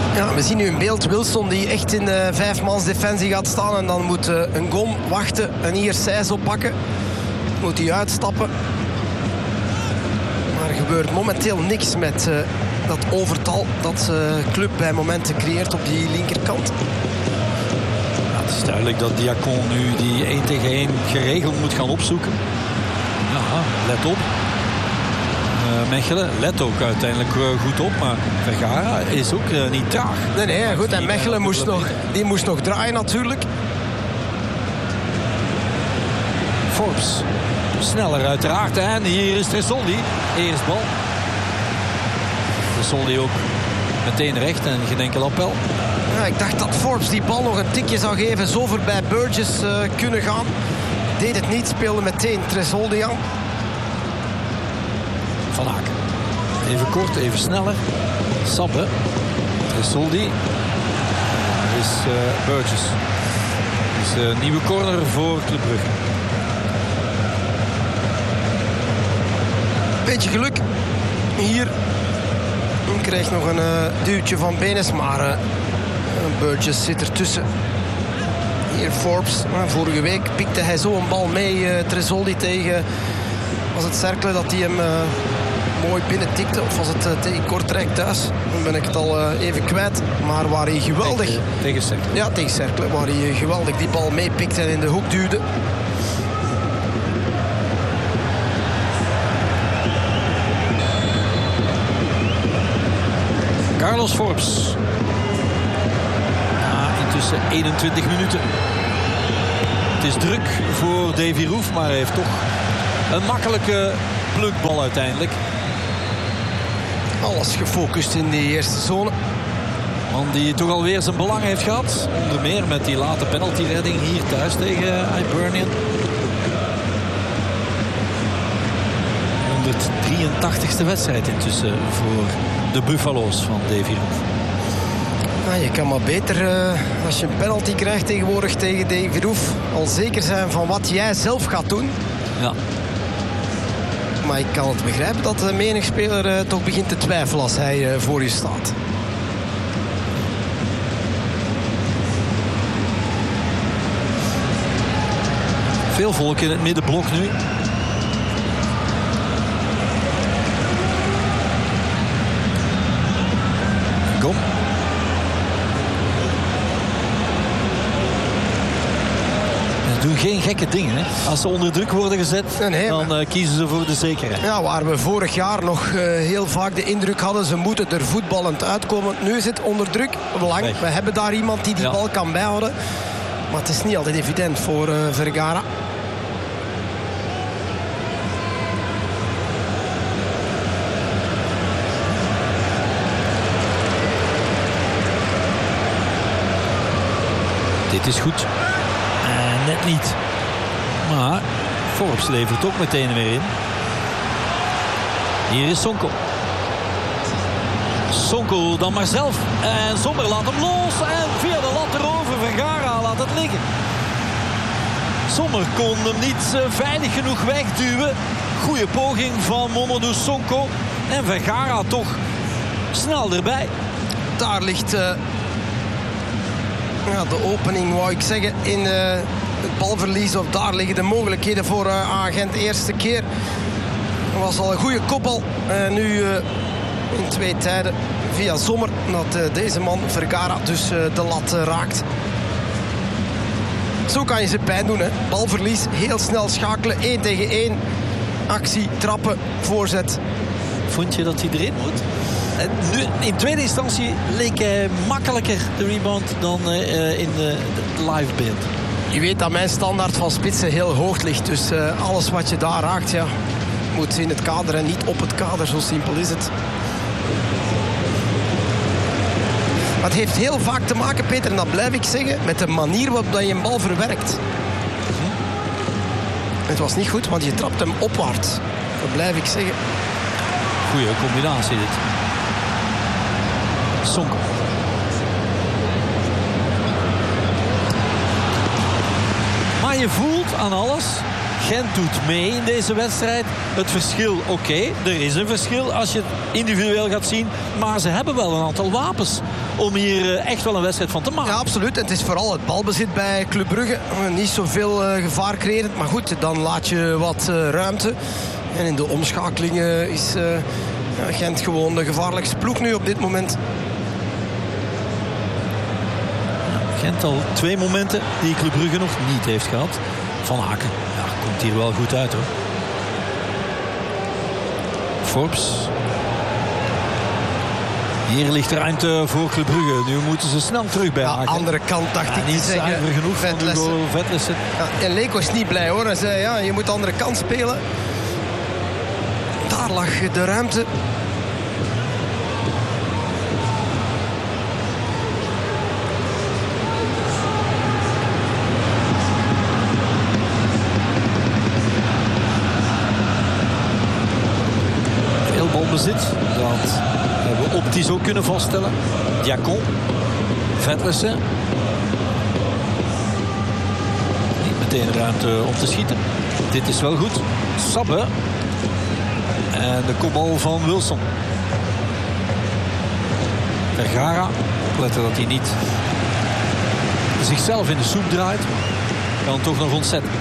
Ja, we zien nu in beeld Wilson die echt in de 5-mans defensie gaat staan. En dan moet een Gom wachten en hier Seys oppakken. Moet hij uitstappen. Maar er gebeurt momenteel niks met dat overtal dat club bij momenten creëert op die linkerkant. Ja, het is duidelijk dat Diacon nu die 1 tegen 1 geregeld moet gaan opzoeken. Ja, let op. Mechelen let ook uiteindelijk goed op, maar Vergara is ook niet traag. Nee, goed. En Mechelen moest nog draaien natuurlijk. Forbes sneller uiteraard. En hier is Tresoldi. Eerst bal. Tresoldi ook meteen recht en geen enkel appel. Ja, ik dacht dat Forbes die bal nog een tikje zou geven. Zo voorbij Burgess kunnen gaan. Deed het niet, speelde meteen Tresoldi aan. Van Aken. Even kort, even sneller. Sabbe. Tresoldi. Is Burgess. Dus een nieuwe corner voor Club Brugge. Beetje geluk. Hier krijgt nog een duwtje van Benes, maar Burgess zit ertussen. Hier Forbes. Vorige week pikte hij zo een bal mee. Tresoldi tegen... Was het Cercle dat hij hem mooi binnentikte? Of was het tegen Kortrijk thuis? Dan ben ik het al even kwijt. Maar waar hij geweldig... Tegen Cercle. Ja, tegen Cercle. Waar hij geweldig die bal meepikte en in de hoek duwde. Carlos Forbes. Ja, intussen 21 minuten. Het is druk voor Davy Roef, maar hij heeft toch een makkelijke plukbal uiteindelijk. Alles gefocust in die eerste zone. Man die toch alweer zijn belang heeft gehad. Onder meer met die late penaltyredding hier thuis tegen Hibernian. 183ste wedstrijd intussen voor de Buffalo's van Davy Roef. Ja, je kan maar beter, als je een penalty krijgt tegenwoordig tegen Davy Roef, al zeker zijn van wat jij zelf gaat doen. Ja. Maar ik kan het begrijpen dat de menig speler toch begint te twijfelen als hij voor je staat. Veel volk in het middenblok nu. Kom. Ze doen geen gekke dingen. Hè? Als ze onder druk worden gezet, dan kiezen ze voor de zekerheid. Ja, waar we vorig jaar nog heel vaak de indruk hadden, ze moeten er voetballend uitkomen. Nu is het onder druk lang. We hebben daar iemand die die bal kan bijhouden. Maar het is niet altijd evident voor Vergara. Dit is goed. Net niet. Maar Forbes levert ook meteen weer in. Hier is Sonko. Sonko dan maar zelf. En Sommer laat hem los. En via de lat erover. Vergara laat het liggen. Sommer kon hem niet veilig genoeg wegduwen. Goeie poging van Mamadou Sonko. En Vergara toch snel erbij. Daar ligt... Ja, de opening, wou ik zeggen, in het balverlies. Of daar liggen de mogelijkheden voor Agent. Eerste keer was al een goede kopbal. Nu in 2 tijden via Sommer dat deze man Vergara dus de lat raakt. Zo kan je ze pijn doen, hè. Balverlies, heel snel schakelen, 1 tegen 1. Actie, trappen, voorzet. Vond je dat hij erin moet? Nu, in tweede instantie leek hij makkelijker de rebound dan in de live beeld. Je weet dat mijn standaard van spitsen heel hoog ligt. Dus alles wat je daar raakt, ja, moet in het kader en niet op het kader. Zo simpel is het. Maar het heeft heel vaak te maken, Peter, en dat blijf ik zeggen, met de manier waarop je een bal verwerkt. Het was niet goed, want je trapt hem opwaarts. Dat blijf ik zeggen. Goeie combinatie dit. Sonko. Maar je voelt aan alles Gent doet mee in deze wedstrijd. Het verschil, oké, er is een verschil als je het individueel gaat zien. Maar ze hebben wel een aantal wapens om hier echt wel een wedstrijd van te maken. Ja, absoluut. En het is vooral het balbezit bij Club Brugge. Niet zoveel gevaar creëren. Maar goed, dan laat je wat ruimte. En in de omschakelingen is Gent gewoon de gevaarlijkste ploeg nu op dit moment. Gent al 2 momenten die Club Brugge nog niet heeft gehad. Van Aken, ja, komt hier wel goed uit hoor. Forbes. Hier ligt ruimte voor Club Brugge. Nu moeten ze snel terug bij Aken. Andere kant dacht ik niet te zeggen. zuiver genoeg van Hugo Vetlesen. Ja, en Leko is niet blij hoor. Hij zei ja, je moet de andere kant spelen. Daar lag de ruimte. Balbezit. Dat hebben we optisch ook kunnen vaststellen. Diacon. Vetlesen. Niet meteen ruimte om te schieten. Dit is wel goed. Sabbe. En de kopbal van Wilson. Vergara. Opletten dat hij niet zichzelf in de soep draait. Kan toch nog ontzetten.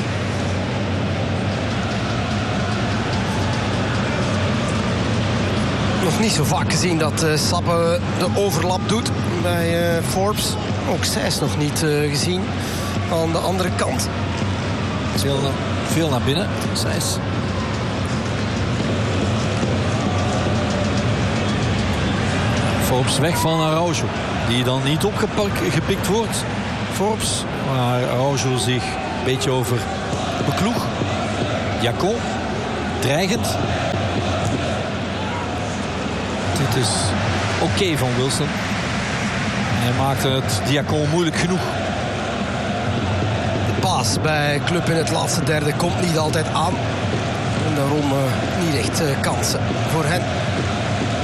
Nog niet zo vaak gezien dat Sabbe de overlap doet bij Forbes. Ook zij is nog niet gezien aan de andere kant. Veel naar binnen. Zijs. Forbes weg van Araujo. Die dan niet opgepikt wordt. Forbes. Maar Araujo zich een beetje over bekloeg. Diacon. Dreigend. Dit is oké van Wilson. Hij maakt het Diacon moeilijk genoeg. De paas bij Club in het laatste derde komt niet altijd aan. En daarom niet echt kansen voor hen.